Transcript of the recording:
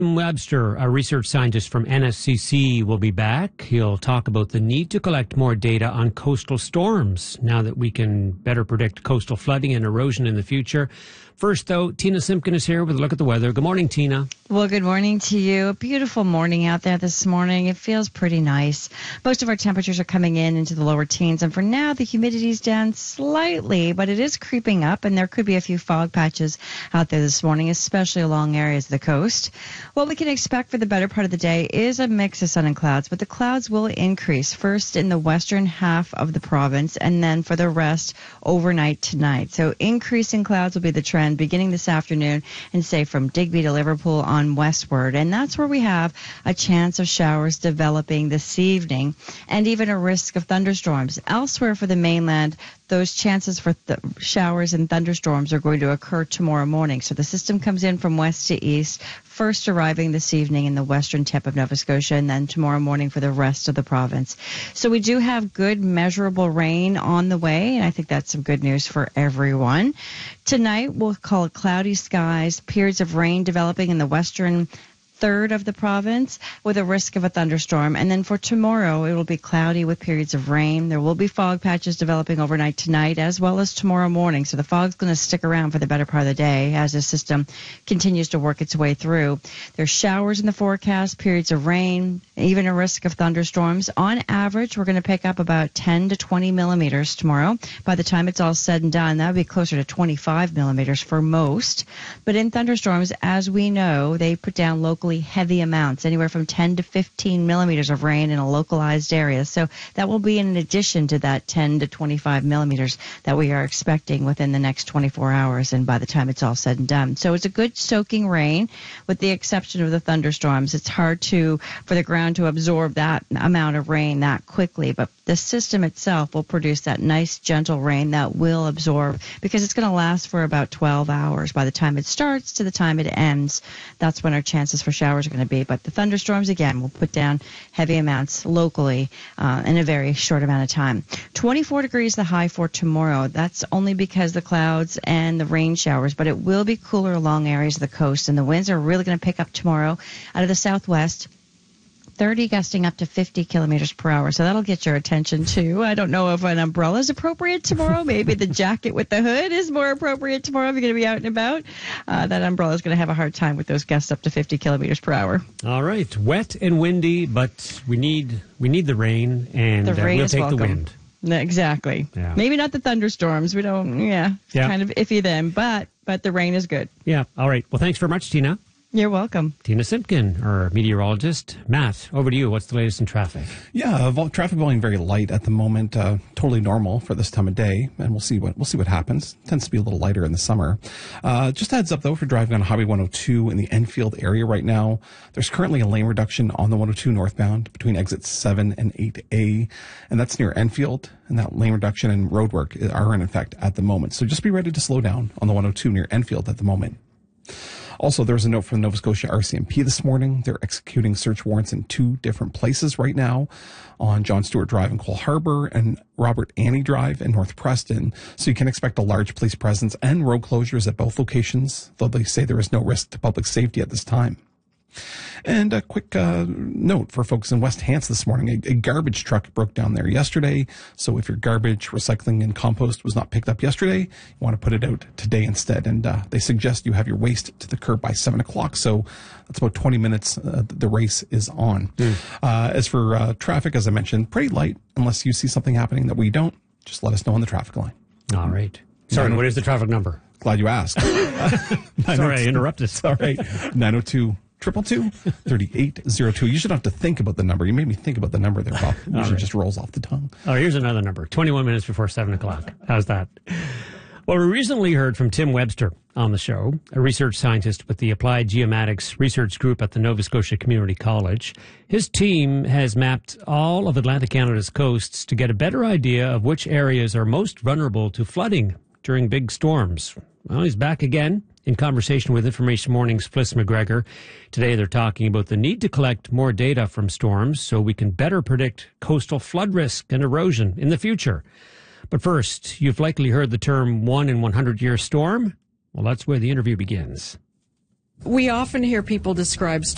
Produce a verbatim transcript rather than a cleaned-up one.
Webster, a research scientist from N S C C, will be back. He'll talk about the need to collect more data on coastal storms now that we can better predict coastal flooding and erosion in the future. First, though, Tina Simpkin is here with a look at the weather. Good morning, Tina. Well, good morning to you. A beautiful morning out there this morning. It feels pretty nice. Most of our temperatures are coming in into the lower teens, and for now, the humidity's down slightly, but it is creeping up, and there could be a few fog patches out there this morning, especially along areas of the coast. What we can expect for the better part of the day is a mix of sun and clouds, but the clouds will increase first in the western half of the province, and then for the rest overnight tonight. So increasing clouds will be the trend beginning this afternoon and say from Digby to Liverpool on westward. And that's where we have a chance of showers developing this evening and even a risk of thunderstorms. Elsewhere for the mainland, those chances for th- showers and thunderstorms are going to occur tomorrow morning. So the system comes in from west to east, first arriving this evening in the western tip of Nova Scotia and then tomorrow morning for the rest of the province. So we do have good measurable rain on the way, and I think that's some good news for everyone. Tonight we'll call it cloudy skies, periods of rain developing in the western third of the province with a risk of a thunderstorm. And then for tomorrow, it will be cloudy with periods of rain. There will be fog patches developing overnight tonight as well as tomorrow morning. So the fog's going to stick around for the better part of the day as the system continues to work its way through. There's showers in the forecast, periods of rain, even a risk of thunderstorms. On average, we're going to pick up about ten to twenty millimeters tomorrow. By the time it's all said and done, that would be closer to twenty-five millimeters for most. But in thunderstorms, as we know, they put down locally heavy amounts, anywhere from ten to fifteen millimeters of rain in a localized area. So that will be in addition to that ten to twenty-five millimeters that we are expecting within the next twenty-four hours and by the time it's all said and done. So it's a good soaking rain with the exception of the thunderstorms. It's hard to for the ground to absorb that amount of rain that quickly, but the system itself will produce that nice gentle rain that will absorb because it's going to last for about twelve hours. By the time it starts to the time it ends, that's when our chances for showers are going to be. But the thunderstorms, again, will put down heavy amounts locally uh, in a very short amount of time. twenty-four degrees the high for tomorrow. That's only because the clouds and the rain showers, but it will be cooler along areas of the coast, and the winds are really going to pick up tomorrow out of the southwest. thirty gusting up to fifty kilometers per hour. So that'll get your attention too. I don't know if an umbrella is appropriate tomorrow. Maybe the jacket with the hood is more appropriate tomorrow if you're going to be out and about. Uh, that umbrella is going to have a hard time with those gusts up to fifty kilometers per hour. All right. Wet and windy, but we need we need the rain, and the uh, rain we'll is take welcome. the wind. Exactly. Yeah. Maybe not the thunderstorms. We don't, yeah, it's yeah. kind of iffy then, but but the rain is good. Yeah. All right. Well, thanks very much, Tina. You're welcome. Tina Simpkin, our meteorologist. Matt, over to you. What's the latest in traffic? Yeah, vol- traffic volume very light at the moment. Uh, totally normal for this time of day, and we'll see what we'll see what happens. Tends to be a little lighter in the summer. Uh, just a heads up though, if you're driving on Highway one oh two in the Enfield area right now, there's currently a lane reduction on the one oh two northbound between exits seven and eight A, and that's near Enfield. And that lane reduction and roadwork are in effect at the moment. So just be ready to slow down on the one oh two near Enfield at the moment. Also, there was a note from the Nova Scotia R C M P this morning. They're executing search warrants in two different places right now on John Stewart Drive in Cole Harbour and Robert Annie Drive in North Preston. So you can expect a large police presence and road closures at both locations, though they say there is no risk to public safety at this time. And a quick uh, note for folks in West Hants this morning. A, a garbage truck broke down there yesterday. So if your garbage, recycling, and compost was not picked up yesterday, you want to put it out today instead. And uh, they suggest you have your waste to the curb by seven o'clock. So that's about twenty minutes. Uh, the race is on. Mm. Uh, as for uh, traffic, as I mentioned, pretty light. Unless you see something happening that we don't, just let us know on the traffic line. All right. Sorry, Nine- what is the traffic number? Glad you asked. Sorry, I interrupted. Sorry. nine oh two Triple two, thirty-eight zero two. You should have to think about the number. You made me think about the number there, Bob. It usually right. just rolls off the tongue. Oh, here's another number. twenty-one minutes before seven o'clock. How's that? Well, we recently heard from Tim Webster on the show, a research scientist with the Applied Geomatics Research Group at the Nova Scotia Community College. His team has mapped all of Atlantic Canada's coasts to get a better idea of which areas are most vulnerable to flooding during big storms. Well, he's back again in conversation with Information Morning's Fliss McGregor. Today they're talking about the need to collect more data from storms so we can better predict coastal flood risk and erosion in the future. But first, you've likely heard the term one in one hundred year storm. Well, that's where the interview begins. We often hear people describe